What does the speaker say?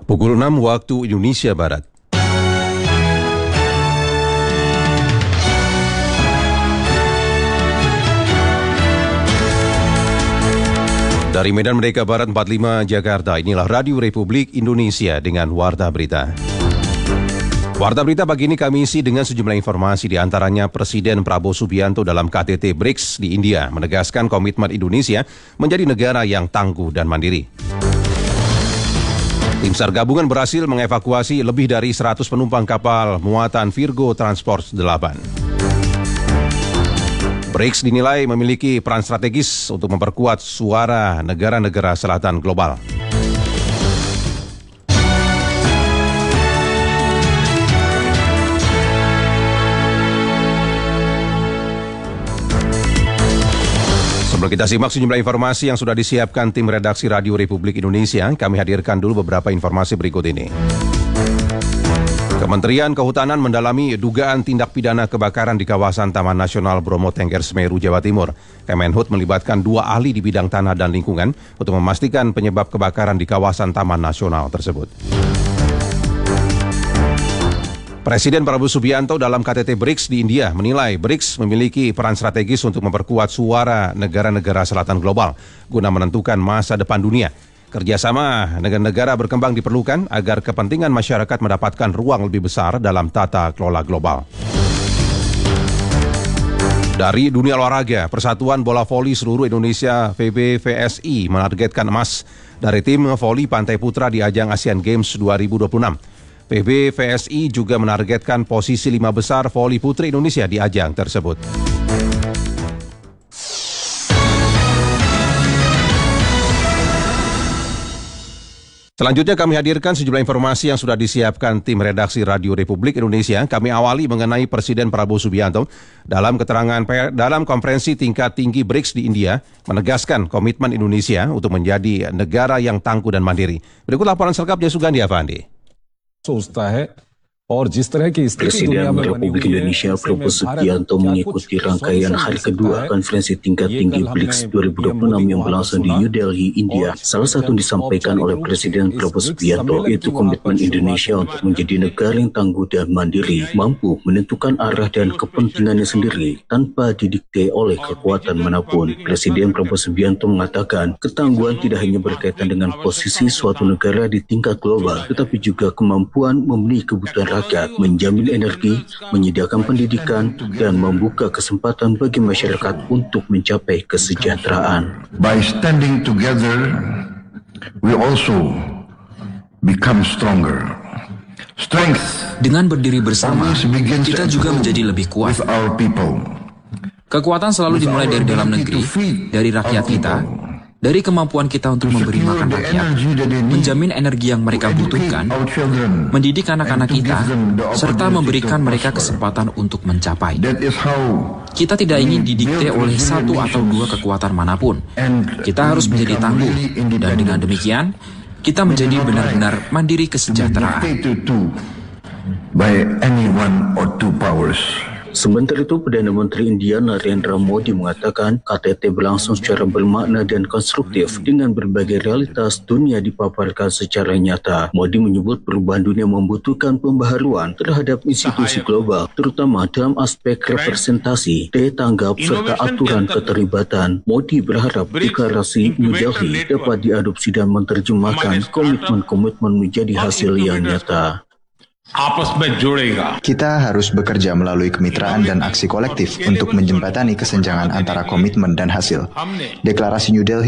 Pukul 6 waktu Indonesia Barat. Dari Medan Merdeka Barat 45 Jakarta, inilah Radio Republik Indonesia dengan Warta Berita. Warta Berita pagi ini kami isi dengan sejumlah informasi, di antaranya Presiden Prabowo Subianto dalam KTT BRICS di India menegaskan komitmen Indonesia menjadi negara yang tangguh dan mandiri. Tim SAR gabungan berhasil mengevakuasi lebih dari 100 penumpang kapal muatan Virgo Transport 8. BRICS dinilai memiliki peran strategis untuk memperkuat suara negara-negara selatan global. Sebelum kita simak sejumlah informasi yang sudah disiapkan tim redaksi Radio Republik Indonesia, kami hadirkan dulu beberapa informasi berikut ini. Kementerian Kehutanan mendalami dugaan tindak pidana kebakaran di kawasan Taman Nasional Bromo Tengger Semeru, Jawa Timur. Kemenhut melibatkan 2 ahli di bidang tanah dan lingkungan untuk memastikan penyebab kebakaran di kawasan Taman Nasional tersebut. Presiden Prabowo Subianto dalam KTT BRICS di India menilai BRICS memiliki peran strategis untuk memperkuat suara negara-negara selatan global guna menentukan masa depan dunia. Kerjasama negara-negara berkembang diperlukan agar kepentingan masyarakat mendapatkan ruang lebih besar dalam tata kelola global. Dari dunia olahraga, Persatuan Bola Voli Seluruh Indonesia PBVSI menargetkan emas dari tim voli pantai putra di ajang Asian Games 2026. PBVSI juga menargetkan posisi 5 besar voli putri Indonesia di ajang tersebut. Selanjutnya kami hadirkan sejumlah informasi yang sudah disiapkan tim redaksi Radio Republik Indonesia. Kami awali mengenai Presiden Prabowo Subianto dalam dalam konferensi tingkat tinggi BRICS di India menegaskan komitmen Indonesia untuk menjadi negara yang tangguh dan mandiri. Berikut laporan selengkapnya Sugandi Avandi. Presiden Republik Indonesia Prabowo Subianto mengikuti rangkaian hari kedua konferensi tingkat tinggi BRICS 2026 yang berlangsung di New Delhi, India. Salah satu yang disampaikan oleh Presiden Prabowo Subianto yaitu komitmen Indonesia untuk menjadi negara yang tangguh dan mandiri, mampu menentukan arah dan kepentingannya sendiri tanpa didikte oleh kekuatan manapun. Presiden Prabowo Subianto mengatakan ketangguhan tidak hanya berkaitan dengan posisi suatu negara di tingkat global, tetapi juga kemampuan memenuhi kebutuhan rakyat, menjamin energi, menyediakan pendidikan, dan membuka kesempatan bagi masyarakat untuk mencapai kesejahteraan. By standing together, we also become stronger. Dengan berdiri bersama, kita juga menjadi lebih kuat. Kekuatan selalu dimulai dari dalam negeri, dari rakyat kita, dari kemampuan kita untuk memberi makan rakyat, menjamin energi yang mereka butuhkan, mendidik anak-anak kita, serta memberikan mereka kesempatan untuk mencapai. Kita tidak ingin didikte oleh satu atau 2 kekuatan manapun. Kita harus menjadi tangguh, dan dengan demikian, kita menjadi benar-benar mandiri kesejahteraan. Sementara itu, Perdana Menteri India Narendra Modi mengatakan KTT berlangsung secara bermakna dan konstruktif dengan berbagai realitas dunia dipaparkan secara nyata. Modi menyebut perubahan dunia membutuhkan pembaharuan terhadap institusi global, terutama dalam aspek representasi, daya tanggap, serta aturan keterlibatan. Modi berharap deklarasi New Delhi dapat diadopsi dan menerjemahkan komitmen-komitmen menjadi hasil yang nyata. Kita harus bekerja melalui kemitraan dan aksi kolektif untuk menjembatani kesenjangan antara komitmen dan hasil. Deklarasi New Delhi